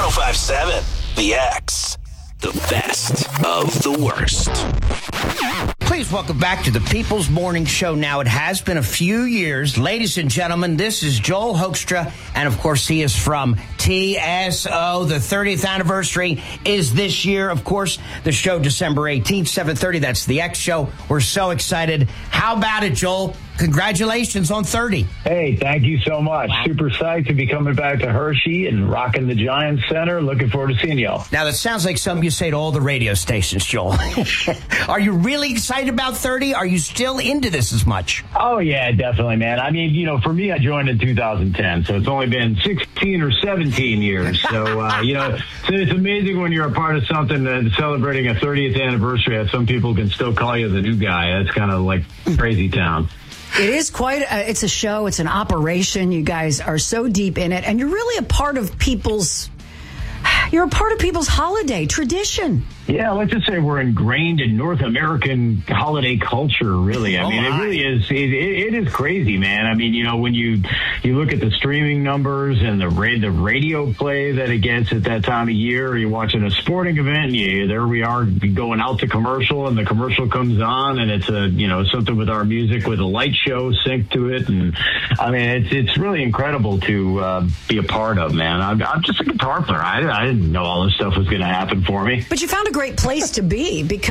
1057 The X. The best of the worst. Please welcome back to the People's Morning Show. Now, it has been a few years. Ladies and gentlemen, this is Joel Hoekstra, and of course, he is from TSO. The 30th anniversary is this year. Of course, the show December 18th, 7:30. That's the X Show. We're so excited. How about it, Joel? Congratulations on 30. Hey, thank you so much. Wow. Super psyched to be coming back to Hershey and rocking the Giants Center. Looking forward to seeing y'all. Now, that sounds like something you say to all the radio stations, Joel. Are you really excited about 30? Are you still into this as much? Oh, yeah, definitely, man. I mean, for me, I joined in 2010, so it's only been 16 or 17 years. So, so it's amazing when you're a part of something that's celebrating a 30th anniversary that some people can still call you the new guy. That's kind of like crazy town. It is it's a show. It's an operation. You guys are so deep in it, and you're really a part of people's holiday tradition. Yeah, let's just say we're ingrained in North American holiday culture, really. I mean, it really is. It is crazy, man. I mean, when you look at the streaming numbers and the radio play that it gets at that time of year, or you're watching a sporting event, and there we are going out to commercial, and the commercial comes on, and it's something with our music with a light show synced to it, and I mean, it's really incredible to be a part of, man. I'm just a guitar player. I didn't know all this stuff was going to happen for me. But you found a great place to be because